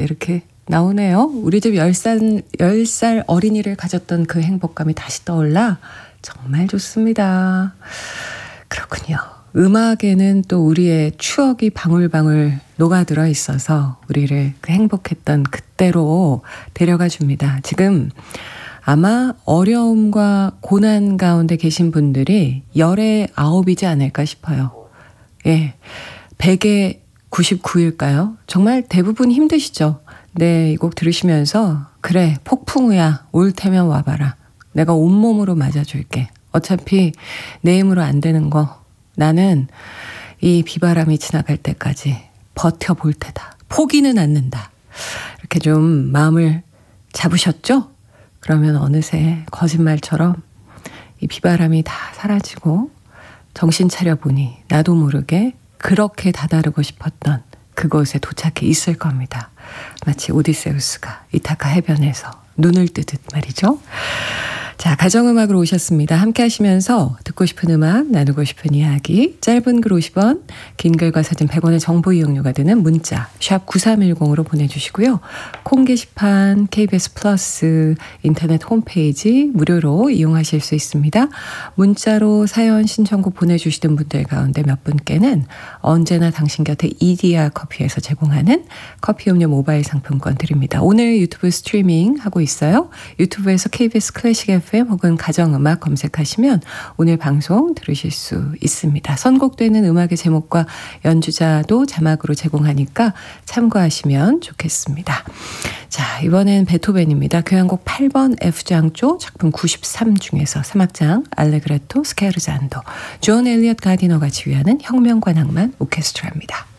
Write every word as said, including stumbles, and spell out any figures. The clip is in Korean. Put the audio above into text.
이렇게 나오네요. 우리 집 열 살, 열 살 어린이를 가졌던 그 행복감이 다시 떠올라 정말 좋습니다. 그렇군요. 음악에는 또 우리의 추억이 방울방울 녹아들어 있어서 우리를 그 행복했던 그때로 데려가 줍니다. 지금 아마 어려움과 고난 가운데 계신 분들이 열의 아홉이지 않을까 싶어요. 예, 백에 구십구일까요? 정말 대부분 힘드시죠? 네, 이 곡 들으시면서 그래, 폭풍우야, 올 테면 와봐라. 내가 온몸으로 맞아줄게. 어차피 내 힘으로 안 되는 거 나는 이 비바람이 지나갈 때까지 버텨볼 테다. 포기는 않는다. 이렇게 좀 마음을 잡으셨죠? 그러면 어느새 거짓말처럼 이 비바람이 다 사라지고 정신 차려보니 나도 모르게 그렇게 다다르고 싶었던 그곳에 도착해 있을 겁니다. 마치 오디세우스가 이타카 해변에서 눈을 뜨듯 말이죠. 자, 가정음악으로 오셨습니다. 함께 하시면서 듣고 싶은 음악, 나누고 싶은 이야기, 짧은 글 오십 원, 긴 글과 사진 백 원의 정보 이용료가 되는 문자 샵 구삼일공으로 보내주시고요. 콩 게시판, 케이비에스 플러스, 인터넷 홈페이지 무료로 이용하실 수 있습니다. 문자로 사연 신청곡 보내주시던 분들 가운데 몇 분께는 언제나 당신 곁에 이디야 커피에서 제공하는 커피 음료 모바일 상품권 드립니다. 오늘 유튜브 스트리밍 하고 있어요. 유튜브에서 케이비에스 클래식 에프엠 혹은 가정음악 검색하시면 오늘 방송 들으실 수 있습니다. 선곡되는 음악의 제목과 연주자도 자막으로 제공하니까 참고하시면 좋겠습니다. 자, 이번엔 베토벤입니다. 교향곡 팔 번 F장조 작품 구십삼 중에서 삼 악장 알레그레토 스케르잔도 존 엘리엇 가디너가 지휘하는 혁명과 낭만 오케스트라입니다.